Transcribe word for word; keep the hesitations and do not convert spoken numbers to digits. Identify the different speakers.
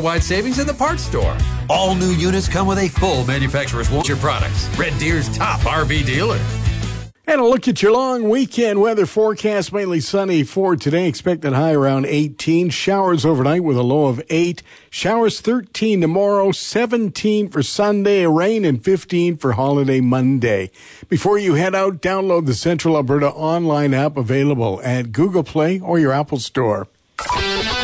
Speaker 1: nationwide savings in the parts store. All new units come with a full manufacturer's warranty. Your products. Red Deer's top R V dealer.
Speaker 2: And a look at your long weekend weather forecast. Mainly sunny for today. Expected high around eighteen. Showers overnight with a low of eight. Showers thirteen tomorrow. seventeen for Sunday. Rain and fifteen for holiday Monday. Before you head out, download the Central Alberta online app available at Google Play or your Apple Store.